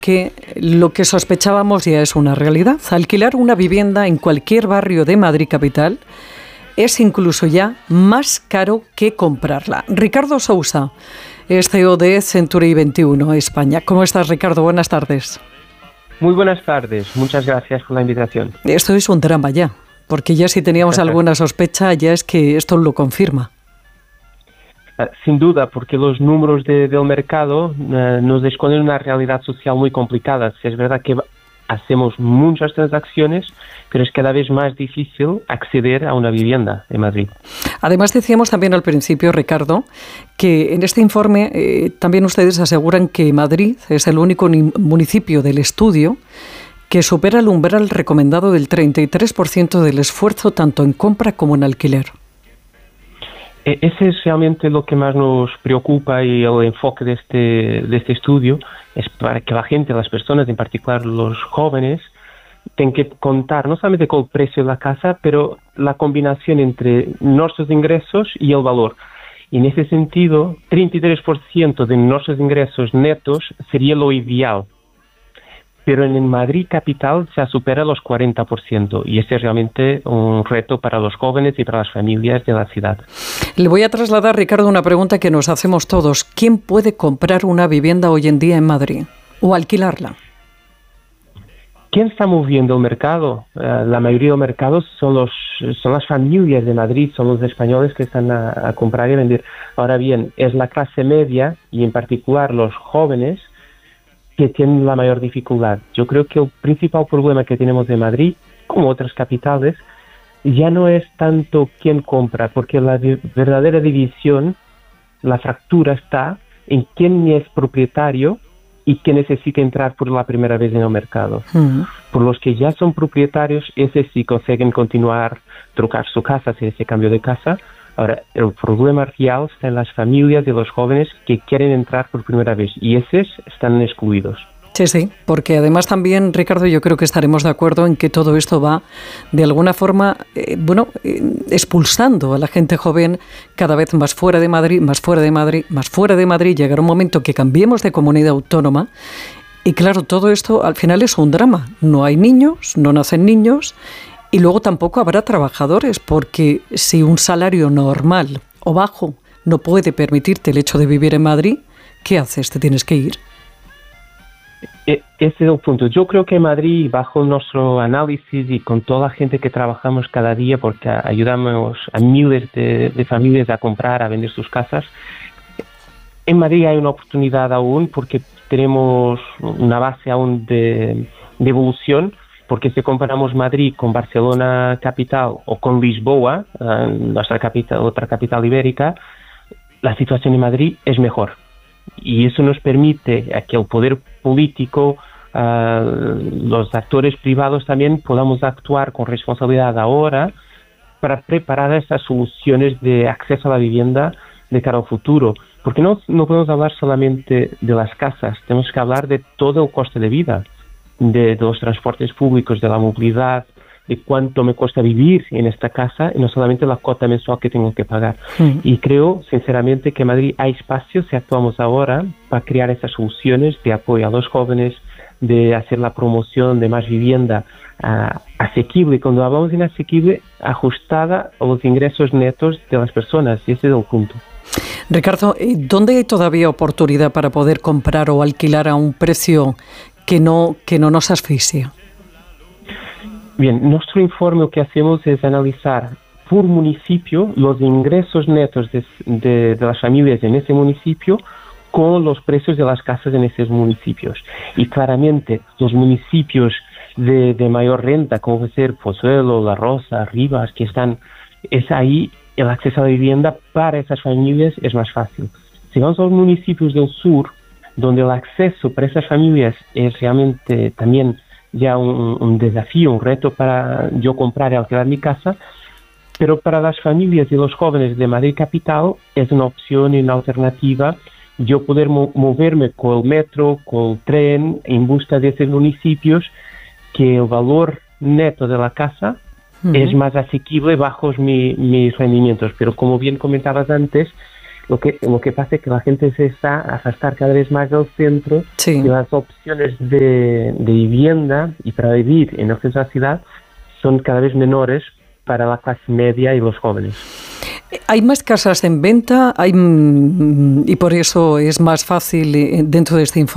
que lo que sospechábamos ya es una realidad. Alquilar una vivienda en cualquier barrio de Madrid capital es incluso ya más caro que comprarla. Ricardo Sousa es CEO de Century 21 España. ¿Cómo estás, Ricardo? Buenas tardes. Muy buenas tardes. Muchas gracias por la invitación. Esto es un drama ya, porque ya si teníamos alguna sospecha, ya es que esto lo confirma. Sin duda, porque los números del mercado nos esconden una realidad social muy complicada. Es verdad que hacemos muchas transacciones, pero es cada vez más difícil acceder a una vivienda en Madrid. Además, decíamos también al principio, Ricardo, que en este informe también ustedes aseguran que Madrid es el único municipio del estudio que supera el umbral recomendado del 33% del esfuerzo tanto en compra como en alquiler. Ese es realmente lo que más nos preocupa, y el enfoque de este estudio es para que la gente, las personas, en particular los jóvenes, tengan que contar no solamente con el precio de la casa, pero la combinación entre nuestros ingresos y el valor. Y en ese sentido, 33% de nuestros ingresos netos sería lo ideal. Pero en Madrid capital se supera los 40%, y ese es realmente un reto para los jóvenes y para las familias de la ciudad. Le voy a trasladar, Ricardo, una pregunta que nos hacemos todos. ¿Quién puede comprar una vivienda hoy en día en Madrid o alquilarla? ¿Quién está moviendo el mercado? La mayoría del mercado son las familias de Madrid, son los españoles que están a comprar y vender. Ahora bien, es la clase media y en particular los jóvenes que tienen la mayor dificultad. Yo creo que el principal problema que tenemos en Madrid, como otras capitales, ya no es tanto quién compra, porque la verdadera división, la fractura está en quién es propietario y quién necesita entrar por la primera vez en el mercado. Por los que ya son propietarios, ese sí consiguen continuar, trocar su casa, hacer ese cambio de casa. Ahora, el problema real está en las familias y los jóvenes que quieren entrar por primera vez, y esos están excluidos. Sí, porque además también, Ricardo, yo creo que estaremos de acuerdo en que todo esto va, de alguna forma, expulsando a la gente joven cada vez más fuera de Madrid, más fuera de Madrid, más fuera de Madrid. Llegará un momento que cambiemos de comunidad autónoma y, claro, todo esto al final es un drama. No hay niños, no nacen niños. Y luego tampoco habrá trabajadores, porque si un salario normal o bajo no puede permitirte el hecho de vivir en Madrid, ¿qué haces? Te tienes que ir. Ese es el punto. Yo creo que en Madrid, bajo nuestro análisis y con toda la gente que trabajamos cada día, porque ayudamos a miles de familias a comprar, a vender sus casas, en Madrid hay una oportunidad aún, porque tenemos una base aún de evolución. Porque si comparamos Madrid con Barcelona capital o con Lisboa, nuestra capital, otra capital ibérica, la situación en Madrid es mejor. Y eso nos permite a que el poder político, los actores privados también podamos actuar con responsabilidad ahora para preparar esas soluciones de acceso a la vivienda de cara al futuro. Porque no podemos hablar solamente de las casas, tenemos que hablar de todo el coste de vida. De los transportes públicos, de la movilidad, de cuánto me cuesta vivir en esta casa y no solamente la cuota mensual que tengo que pagar. Y creo, sinceramente, que en Madrid hay espacio, si actuamos ahora, para crear esas soluciones de apoyo a los jóvenes, de hacer la promoción de más vivienda asequible. Cuando hablamos de asequible, ajustada a los ingresos netos de las personas, y ese es el punto. Ricardo, ¿dónde hay todavía oportunidad para poder comprar o alquilar a un precio que no nos asfixia? Bien, nuestro informe lo que hacemos es analizar por municipio los ingresos netos de las familias en ese municipio con los precios de las casas en esos municipios. Y claramente los municipios de mayor renta, como puede ser Pozuelo, La Rosa, Rivas, es ahí el acceso a la vivienda para esas familias es más fácil. Si vamos a los municipios del sur, donde el acceso para esas familias es realmente también ya un desafío, un reto para yo comprar y alquilar mi casa, pero para las familias y los jóvenes de Madrid capital es una opción y una alternativa yo poder moverme con el metro, con el tren, en busca de esos municipios que el valor neto de la casa es más asequible bajo mis rendimientos. Pero como bien comentabas antes, Lo que pasa es que la gente se está a arrastrar cada vez más del centro, Sí. y las opciones de vivienda y para vivir en el centro de la ciudad son cada vez menores para la clase media y los jóvenes. Hay más casas en venta y por eso es más fácil dentro de este informe